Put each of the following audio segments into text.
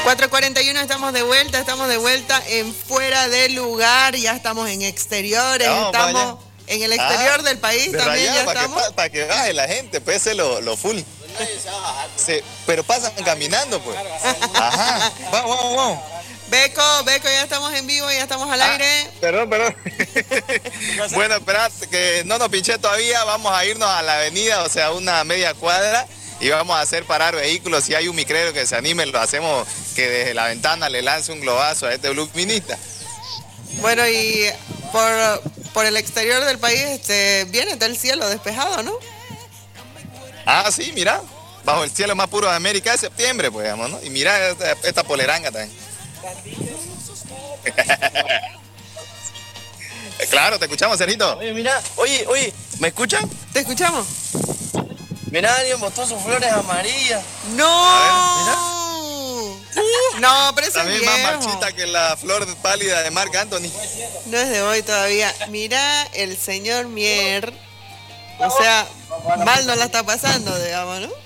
4:41, estamos de vuelta en Fuera de Lugar, ya estamos en exteriores, no, estamos en el exterior del país de también, rayado, ya estamos. Para que baje la gente, pues ese lo full. Pero pasan caminando, pues. Ajá, vamos. Beco, ya estamos en vivo, ya estamos al aire. Perdón. Bueno, esperate que no nos pinché todavía, vamos a irnos a la avenida, o sea, una media cuadra, y vamos a hacer parar vehículos. Si hay un micrero que se anime, lo hacemos que desde la ventana le lance un globazo a este luminista. Bueno, y por el exterior del país viene del cielo despejado, ¿no? Ah, sí, mira, bajo el cielo más puro de América de septiembre, pues, digamos, ¿no? Y mira esta poleranga también. Claro, te escuchamos, Sergito. Oye, mira, oye, ¿me escuchan? Te escuchamos. Mirá, alguien botó sus flores amarillas. ¡No! No, pero ese también es más viejo. marchita que la flor pálida de Marc Anthony. No es de hoy todavía. Mira el señor Mier. O sea, mal no la está pasando, digamos, ¿no?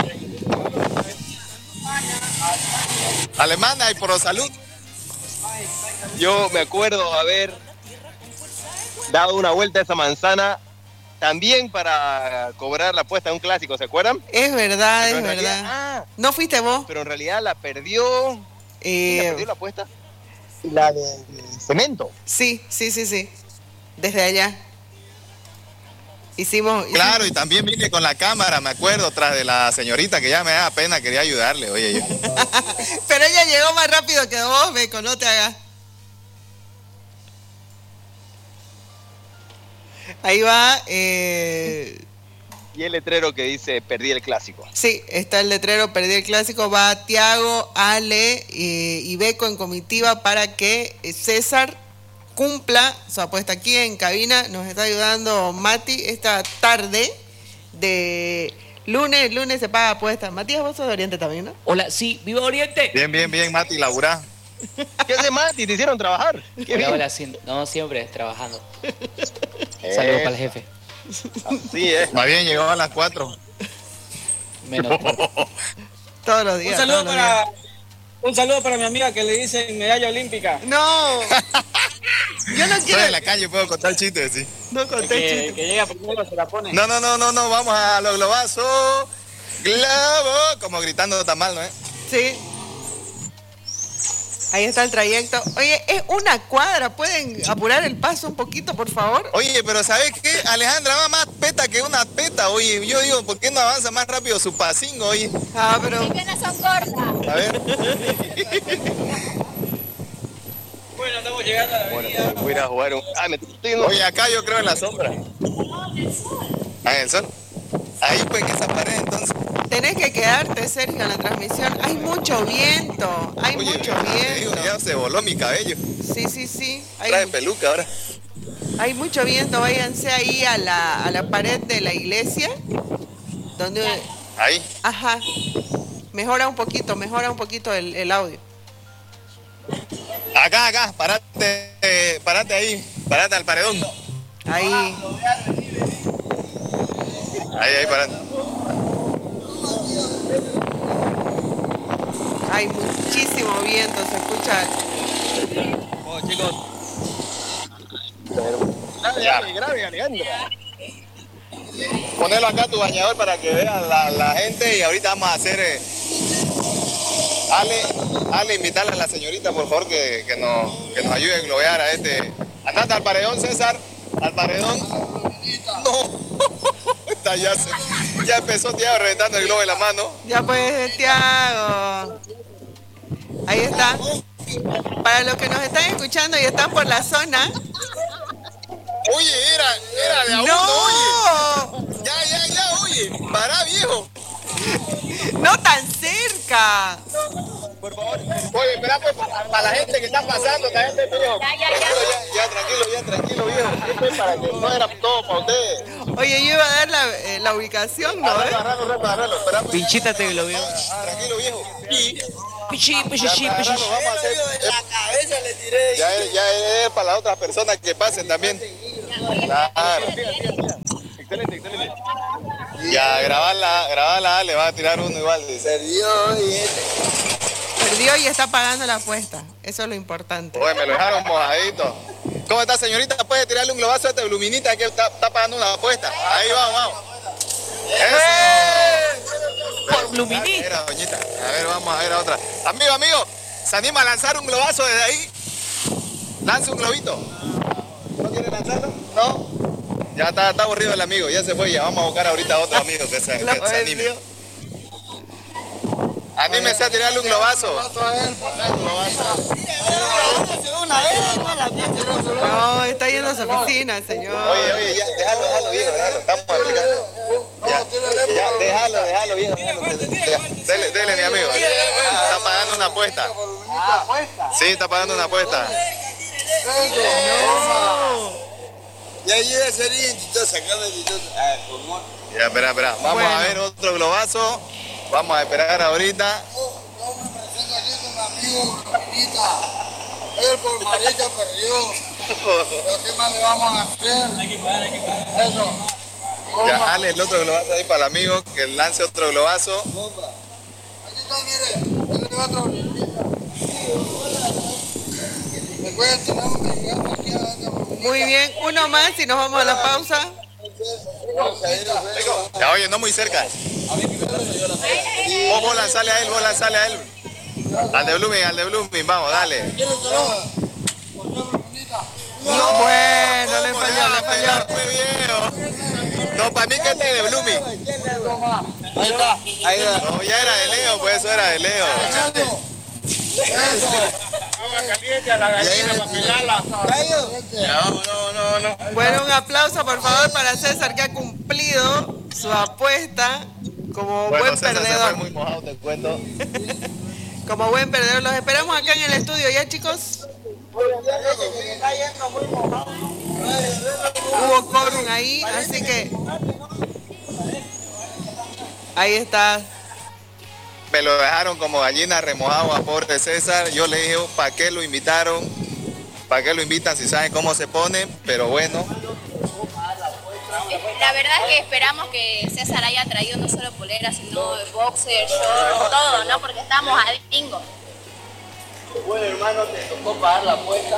Alemana y por salud. Yo me acuerdo haber dado una vuelta a esa manzana también para cobrar la apuesta de un clásico, ¿se acuerdan? Es verdad, Pero es verdad. realidad, ¿No fuiste vos? Pero en realidad la perdió. ¿La perdió la apuesta? La de cemento. Sí. Desde allá. Hicimos. Claro, y también vine con la cámara, me acuerdo, tras de la señorita que ya me da pena, quería ayudarle, oye yo. Pero ella llegó más rápido que vos, Beco, no te hagas. Ahí va. Y el letrero que dice, perdí el clásico. Sí, está el letrero, perdí el clásico. Va Tiago, Ale y Beco en comitiva para que César cumpla su apuesta aquí en cabina. Nos está ayudando Mati esta tarde de lunes se paga apuesta. Matías, vos sos de Oriente también, ¿no? Hola, sí, viva Oriente. Bien, Mati, laburá. ¿Qué hace Mati? ¿Te hicieron trabajar? Hola, no, siempre trabajando. Saludos para el jefe. Así es. Más bien, llegó a las 4. Menos. Todos los días. Un saludo para mi amiga que le dicen medalla olímpica. No. Yo no quiero. Estoy en la calle, puedo contar chistes, sí. No conté chistes. Que llega primero se la pone. No, vamos a los globazos. Globo, como gritando tan mal, ¿no? Sí. Ahí está el trayecto. Oye, es una cuadra. ¿Pueden apurar el paso un poquito, por favor? Oye, pero ¿sabes qué? Alejandra va más peta que una peta, oye. Yo digo, ¿por qué no avanza más rápido su pasingo, oye? Ah, pero... Mis piernas son cortas. A ver. Bueno, estamos llegando a la avenida. Bueno, voy a ir a jugar un... Oye, acá yo creo en la sombra. Ah, en el sol. Ahí pues que esa pared, entonces. Tenés que quedarte, Sergio, en la transmisión. Hay mucho viento. Hay Oye, mucho te digo, viento. ya se voló mi cabello. Sí. Trae peluca ahora. Hay mucho viento. Váyanse ahí a la pared de la iglesia. Donde... Ahí. Ajá. Mejora un poquito el audio. Acá, parate ahí. Parate al paredón. Ahí, parate. hay muchísimo viento, se escucha. Oh, chicos. Grave, Alejandra. Ponelo acá tu bañador para que vean la gente y ahorita vamos a hacer... Ale, invitarle a la señorita, por favor, que nos ayude a globear a este... Andate al paredón, César. Al paredón. No. Ya empezó Tiago reventando el globo en la mano. Ya pues, Tiago. Ahí está. Para los que nos están escuchando y están por la zona. Oye, era de a uno, ¡No! oye. Ya, oye. Pará, viejo. ¡No tan cerca! Por favor. Oye, espera pues para la gente que está pasando, la gente viejo. Ya, tranquilo, viejo. Esto es para que no era todo para ustedes. Oye, yo iba a dar la ubicación, ¿no? Agarralo. Espera, pues. Pinchita te lo veo. Tranquilo, viejo. Y Pichi. vamos a hacer. La cabeza le tiré. Ya es para las otras personas que pasen también. Claro. Excelente. Ya, grabarla, le va a tirar uno igual. Dice. Perdió y está pagando la apuesta. Eso es lo importante. Oye, me lo dejaron mojadito. ¿Cómo está, señorita? ¿Puede tirarle un globazo a este Bluminita que está pagando una apuesta? Ahí vamos. Por Bluminita. Mira, doñita. A ver, vamos a ver a otra. Amigo, ¿se anima a lanzar un globazo desde ahí? Lance un globito. ¿No quiere lanzarlo? No. Ya está aburrido el amigo, ya se fue. Ya vamos a buscar ahorita a otro amigo que se anime. Anímese a tirarle un globazo. No, está yendo a su oficina, señor. Oye, ya, déjalo, viejo, estamos aplicando. Ya, déjalo, viejo. Dele, mi amigo. Está pagando una apuesta. Sí, está pagando una apuesta. Ya llega sería entonces sacarle Ya, espera. Vamos a ver otro globazo. Vamos a esperar ahorita. Yo me presento aquí con mi amigo Marita. Él por Marita perdió. Pero ¿qué más le vamos a hacer? Hay que pagar. Eso. Ya, dale el otro globazo ahí para el amigo, que lance otro globazo. Aquí está, mire. Él le va a otro brindita. Después tenemos que llegar aquí a la Muy bien, uno más y nos vamos a la pausa. Ya, oye, no muy cerca. Vos lanzale a él. Al de Blooming, vamos, dale. No, bueno, le falló. No, para mí que este es de Blooming. Ahí está. No, ya era de Leo, pues eso era de Leo. Caliente a la gallina para pegarla. No. Bueno, un aplauso por favor para César, que ha cumplido su apuesta como buen César perdedor. se fue muy mojado, te cuento. Como buen perdedor, los esperamos acá en el estudio, ¿ya, chicos? Hubo quórum ahí, así que ahí está. Me lo dejaron como gallina remojado a pobre César. Yo le dije, ¿para qué lo invitaron? ¿Para qué lo invitan si saben cómo se pone? Pero bueno. La verdad es que esperamos que César haya traído no solo poleras, sino boxer, short, todo, ¿no? Porque estamos a bingo. Bueno, hermano, te tocó pagar la apuesta.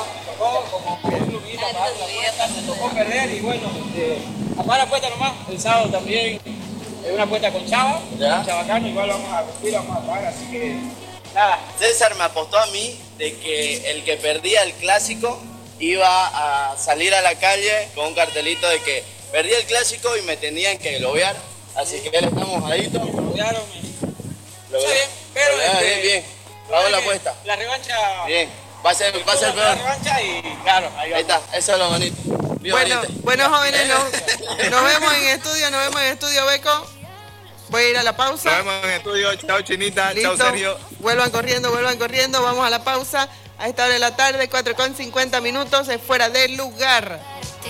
Me tocó perder y bueno, a pagar la apuesta nomás. El sábado también es una apuesta con Chava, Chabacano, igual vamos a cumplir, vamos a pagar, así que nada. César me apostó a mí de que el que perdía el clásico iba a salir a la calle con un cartelito de que perdí el clásico y me tenían que globear. Así que ya estamos ahí. Globearon. Está bien, pero bien. Pago la apuesta. La revancha. Bien. Va a ser peor. La revancha y claro, ahí está, eso es lo bonito. Bueno, jóvenes, nos vemos en estudio, Beco. Voy a ir a la pausa. Nos vemos en estudio. Chao, Chinita. Listo. Chao, Sergio. Vuelvan corriendo. Vamos a la pausa. A esta hora de la tarde, 4:50, es fuera de lugar.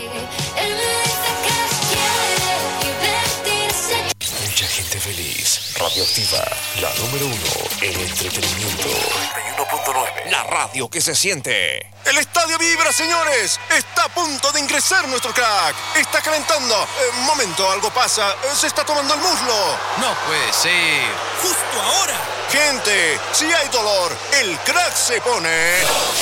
Mucha gente feliz. Radioactiva, la número 1 en entretenimiento. 91.9. La radio que se siente. El estadio vibra, señores. Está a punto de ingresar nuestro crack. Está calentando. Momento, algo pasa. Se está tomando el muslo. No puede ser. Justo ahora. Gente, si hay dolor, el crack se pone.